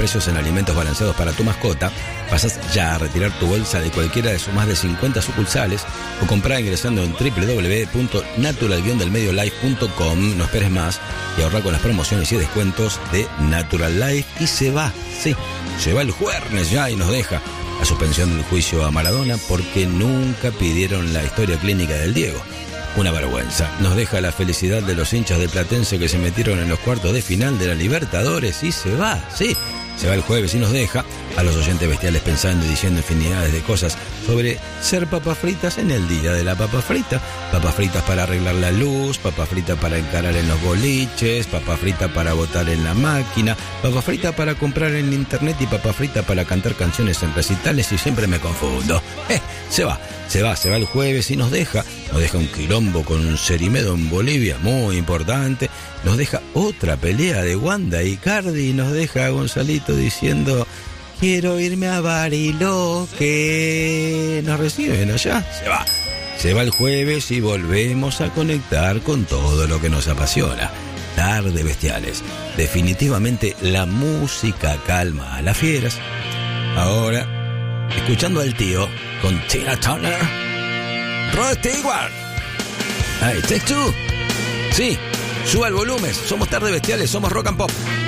precios en alimentos balanceados para tu mascota, pasás ya a retirar tu bolsa de cualquiera de sus más de 50 sucursales o comprar ingresando en www.natural-delmediolife.com. No esperes más y ahorra con las promociones y descuentos de Natural Life. Y se va el jueves ya y nos deja la suspensión del juicio a Maradona porque nunca pidieron la historia clínica del Diego. Una vergüenza. Nos deja la felicidad de los hinchas de Platense que se metieron en los cuartos de final de la Libertadores y se va el jueves y nos deja a los oyentes bestiales pensando y diciendo infinidades de cosas sobre ser papas fritas en el día de la papa frita. Papas fritas para arreglar la luz, papas fritas para encarar en los boliches, papas fritas para botar en la máquina, papas fritas para comprar en internet y papas fritas para cantar canciones en recitales y siempre me confundo. Se va el jueves y nos deja un quilombo con Cerimedo en Bolivia, muy importante. Nos deja otra pelea de Wanda y Cardi y nos deja a Gonzalito diciendo quiero irme a Bariloche. Nos reciben allá, se va el jueves y volvemos a conectar con todo lo que nos apasiona. Tarde Bestiales, definitivamente la música calma a las fieras. Ahora, escuchando al tío con Tina Turner, Rod Stewart. Hey, Take Two. Sí, suba el volumen, somos Tarde Bestiales, somos Rock and Pop.